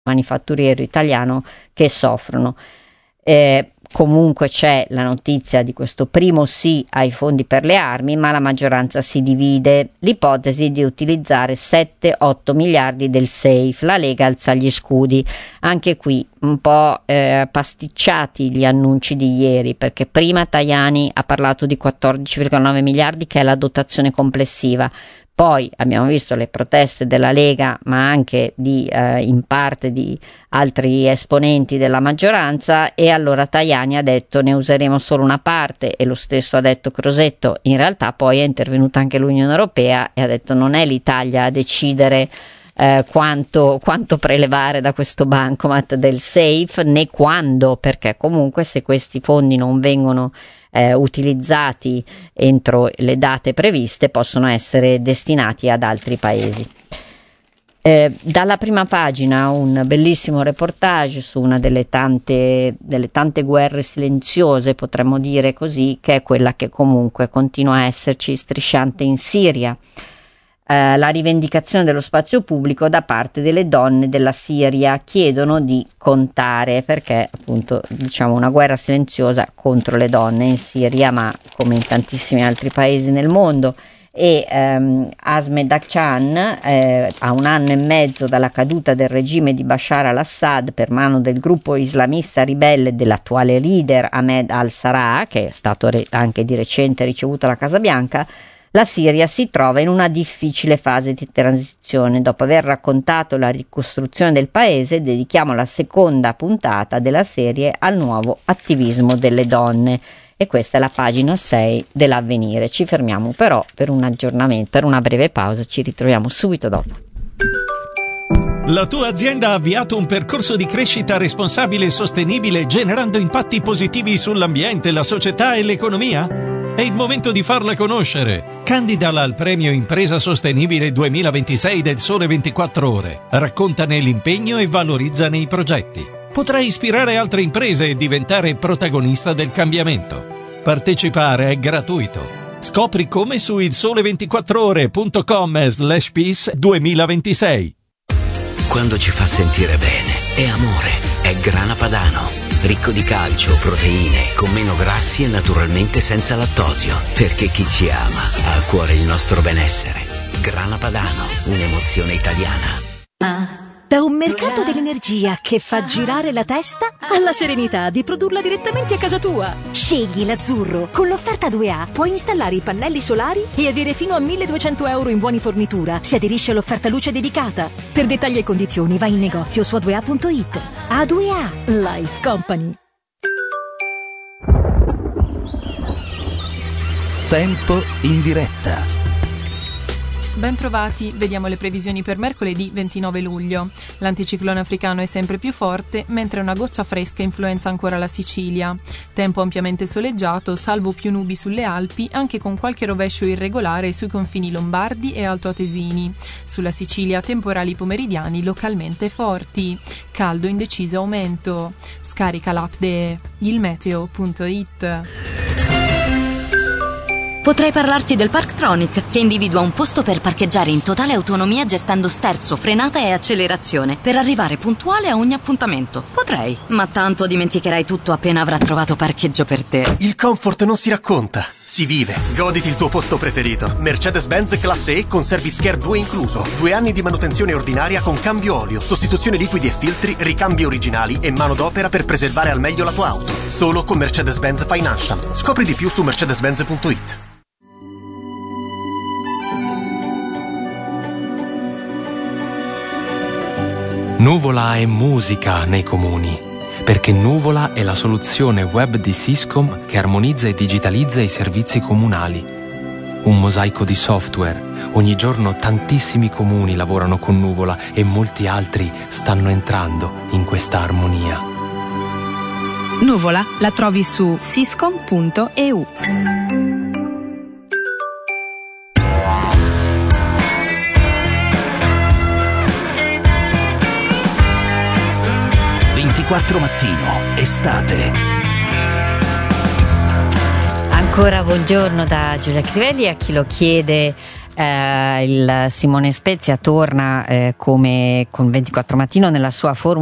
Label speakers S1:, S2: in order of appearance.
S1: manifatturiero italiano che soffrono. Comunque c'è la notizia di questo primo sì ai fondi per le armi, ma la maggioranza si divide. L'ipotesi di utilizzare 7-8 miliardi del SAFE, la Lega alza gli scudi. Anche qui un po' pasticciati gli annunci di ieri, perché prima Tajani ha parlato di 14,9 miliardi che è la dotazione complessiva. Poi abbiamo visto le proteste della Lega, ma anche in parte di altri esponenti della maggioranza, e allora Tajani ha detto ne useremo solo una parte, e lo stesso ha detto Crosetto. In realtà poi è intervenuta anche l'Unione Europea e ha detto non è l'Italia a decidere quanto prelevare da questo bancomat del SAFE, né quando, perché comunque se questi fondi non vengono utilizzati entro le date previste possono essere destinati ad altri paesi. Dalla prima pagina un bellissimo reportage su una delle tante guerre silenziose, potremmo dire così, che è quella che comunque continua a esserci strisciante in Siria. La rivendicazione dello spazio pubblico da parte delle donne della Siria, chiedono di contare, perché appunto diciamo una guerra silenziosa contro le donne in Siria, ma come in tantissimi altri paesi nel mondo. E Ahmed Achan, a 1 anno e mezzo dalla caduta del regime di Bashar al-Assad per mano del gruppo islamista ribelle dell'attuale leader Ahmed al-Sarraj, che è stato anche di recente ricevuto alla Casa Bianca, la Siria si trova in una difficile fase di transizione. Dopo aver raccontato la ricostruzione del paese, dedichiamo la seconda puntata della serie al nuovo attivismo delle donne. E questa è la pagina 6 dell'Avvenire. Ci fermiamo però per un aggiornamento, per una breve pausa. Ci ritroviamo subito dopo.
S2: La tua azienda ha avviato un percorso di crescita responsabile e sostenibile, generando impatti positivi sull'ambiente, la società e l'economia? È il momento di farla conoscere. Candidala al premio Impresa Sostenibile 2026 del Sole 24 Ore. Raccontane l'impegno e valorizzane i progetti. Potrai ispirare altre imprese e diventare protagonista del cambiamento. Partecipare è gratuito. Scopri come su ilsole24ore.com/peace 2026.
S3: Quando ci fa sentire bene, è amore, è Grana Padano. Ricco di calcio, proteine, con meno grassi e naturalmente senza lattosio. Perché chi ci ama ha a cuore il nostro benessere. Grana Padano, un'emozione italiana.
S4: Da un mercato dell'energia che fa girare la testa alla serenità di produrla direttamente a casa tua. Scegli l'azzurro. Con l'offerta 2A puoi installare i pannelli solari e avere fino a 1.200 euro in buoni fornitura. Si aderisce all'offerta luce dedicata. Per dettagli e condizioni vai in negozio su a2a.it. A2A Life Company.
S5: Tempo in diretta.
S6: Bentrovati, vediamo le previsioni per mercoledì 29 luglio. L'anticiclone africano è sempre più forte, mentre una goccia fresca influenza ancora la Sicilia. Tempo ampiamente soleggiato, salvo più nubi sulle Alpi, anche con qualche rovescio irregolare sui confini lombardi e altoatesini. Sulla Sicilia temporali pomeridiani localmente forti. Caldo in deciso aumento. Scarica l'app de ilmeteo.it.
S7: Potrei parlarti del Parktronic, che individua un posto per parcheggiare in totale autonomia gestendo sterzo, frenata e accelerazione, per arrivare puntuale a ogni appuntamento. Potrei, ma tanto dimenticherai tutto appena avrà trovato parcheggio per te.
S8: Il comfort non si racconta, si vive. Goditi il tuo posto preferito. Mercedes-Benz Classe E con Service Care 2 incluso. 2 anni di manutenzione ordinaria con cambio olio, sostituzione liquidi e filtri, ricambi originali e manodopera per preservare al meglio la tua auto. Solo con Mercedes-Benz Financial. Scopri di più su mercedes-benz.it.
S9: Nuvola è musica nei comuni, perché Nuvola è la soluzione web di Syscom che armonizza e digitalizza i servizi comunali. Un mosaico di software. Ogni giorno tantissimi comuni lavorano con Nuvola e molti altri stanno entrando in questa armonia.
S10: Nuvola la trovi su syscom.eu.
S5: Mattino, estate.
S1: Ancora buongiorno da Giulia Crivelli a chi lo chiede. il Simone Spezia torna come con 24 Mattino nella sua formula